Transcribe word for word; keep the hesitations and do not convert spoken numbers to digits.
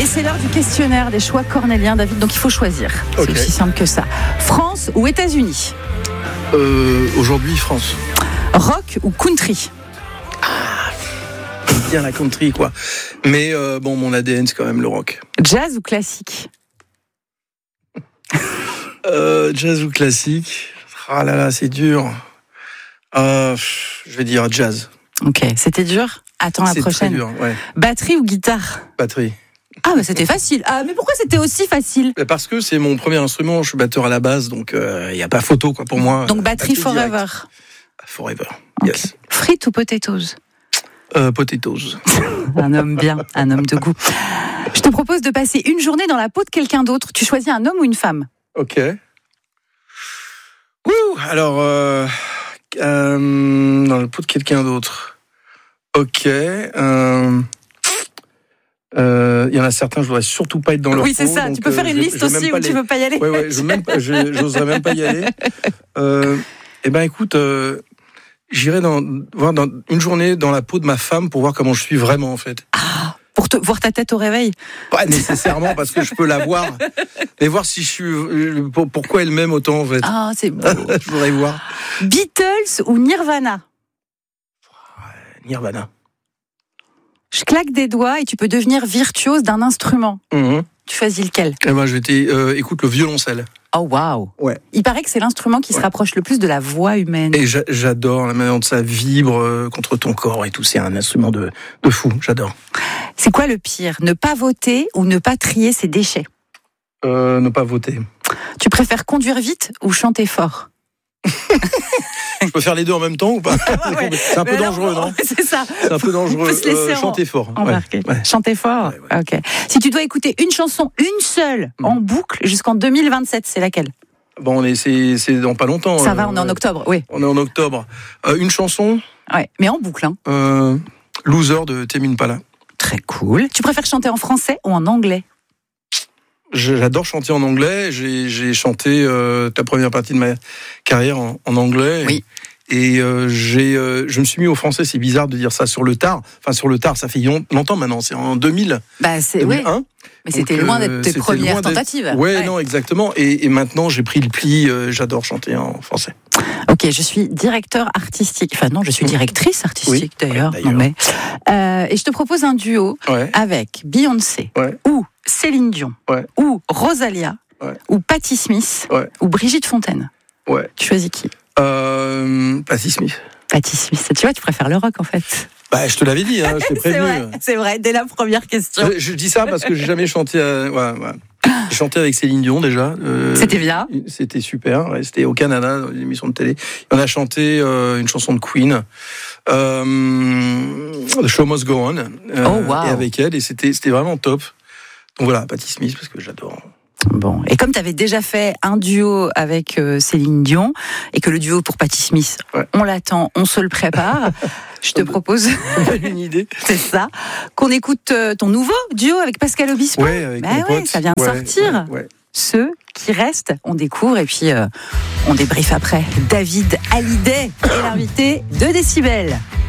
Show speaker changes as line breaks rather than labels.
Et c'est l'heure du questionnaire des choix cornéliens, David, donc il faut choisir. C'est
okay.
aussi simple que ça. France ou États-Unis?
euh, Aujourd'hui, France.
Rock ou country?
Ah, bien la country, quoi. Mais euh, bon, mon A D N, c'est quand même le rock.
Jazz ou classique?
euh, Jazz ou classique? Ah là là, c'est dur. Euh, je vais dire jazz.
Ok, c'était dur? Attends la
c'est
prochaine.
Très dur, ouais.
Batterie ou guitare?
Batterie.
Ah bah c'était facile. Ah mais pourquoi c'était aussi facile?
Parce que c'est mon premier instrument, je suis batteur à la base, donc il euh, n'y a pas photo quoi pour moi.
Donc batterie forever.
Direct. Forever,
okay.
Yes.
Frites ou potatoes?
euh, Potatoes.
Un homme bien, un homme de goût. Je te propose de passer une journée dans la peau de quelqu'un d'autre. Tu choisis un homme ou une femme?
Ok. Ouh, alors, euh, euh, dans la peau de quelqu'un d'autre. Ok. Euh, Euh, il y en a certains, je voudrais surtout pas être dans leur
Oui, c'est
peau,
ça.
donc,
tu peux faire
euh,
une
je,
liste
je
aussi où
les...
tu veux pas y aller.
Ouais, ouais, je même pas, je, j'oserais même pas y aller. Euh, eh ben, écoute, euh, j'irai dans, voir dans une journée dans la peau de ma femme pour voir comment je suis vraiment, en fait.
Ah, pour te voir ta tête au réveil?
Pas nécessairement, parce que je peux la voir, mais voir si je suis, pourquoi elle m'aime autant, en fait.
Ah, c'est beau.
Je voudrais voir.
Beatles ou Nirvana?
Nirvana.
Je claque des doigts et tu peux devenir virtuose d'un instrument.
Mmh.
Tu choisis lequel?
Eh ben, je vais t- euh, écoute le violoncelle.
Oh waouh.
Ouais.
Il paraît que c'est l'instrument qui
ouais.
se rapproche le plus de la voix humaine.
Et j'a- j'adore la manière dont ça vibre euh, contre ton corps et tout. C'est un instrument de, de fou. J'adore.
C'est quoi le pire? Ne pas voter ou ne pas trier ses déchets?
Euh, ne pas voter.
Tu préfères conduire vite ou chanter fort?
Je peux faire les deux en même temps ou pas?
ouais.
C'est un peu
Mais
dangereux, non, non
C'est ça.
C'est un peu dangereux.
Faut se laisser
Euh, chanter fort.
Embarquer.
Ouais. Ouais.
Chanter fort.
Ouais, ouais.
Ok. Si tu dois écouter une chanson, une seule, mmh. en boucle jusqu'en deux mille vingt-sept, c'est laquelle?
Bon, on est, c'est, c'est dans pas longtemps.
Ça
euh,
va, on est en octobre, oui.
On est en octobre. Euh, une chanson.
Ouais, mais en boucle. Hein.
Euh, Loser de Tame Impala.
Très cool. Tu préfères chanter en français ou en anglais?
J'adore chanter en anglais. J'ai, j'ai chanté euh, la première partie de ma carrière en, en anglais.
Oui.
Et euh, j'ai, euh, je me suis mis au français. C'est bizarre de dire ça sur le tard. Enfin, sur le tard, ça fait longtemps maintenant. C'est en deux mille.
Bah, c'est
deux mille un.
Oui. Mais c'était loin d'être tes premières tentatives.
Ouais, ouais, non, exactement. Et, et maintenant, j'ai pris le pli. Euh, j'adore chanter en français.
Ok, je suis directeur artistique. Enfin non, je suis directrice artistique oui, d'ailleurs.
Ouais, d'ailleurs.
Non, mais, euh, et je te propose un duo
ouais.
avec Beyoncé
ouais.
ou Céline Dion
ouais.
ou Rosalia
ouais.
ou Patti Smith
ouais.
ou Brigitte Fontaine.
Ouais.
Tu choisis qui?
euh, Patti Smith.
Patti Smith. Tu vois, tu préfères le rock en fait.
Bah, je te l'avais dit, hein, je t'ai prévenu.
c'est vrai, c'est vrai, dès la première question.
Je, je dis ça parce que j'ai jamais chanté. À, ouais, ouais. J'ai chanté avec Céline Dion déjà. Euh,
c'était bien.
C'était super. Ouais, c'était au Canada, dans une émission de télé. Et on a chanté euh, une chanson de Queen, euh, The Show Must Go On. Euh,
oh, wow.
Et avec elle, et c'était, c'était vraiment top. Donc voilà, Patti Smith parce que j'adore.
Bon, et comme tu avais déjà fait un duo avec euh, Céline Dion et que le duo pour Patti Smith, ouais. on l'attend, on se le prépare. Je te propose
une idée.
C'est ça, qu'on écoute euh, ton nouveau duo avec Pascal Obispo.
Ouais, avec
bah
mon
ouais,
pote.
ça vient de
ouais,
sortir.
Ouais, ouais.
Ceux qui restent, on découvre et puis euh, on débriefe après. David Hallyday est l'invité de Décibel.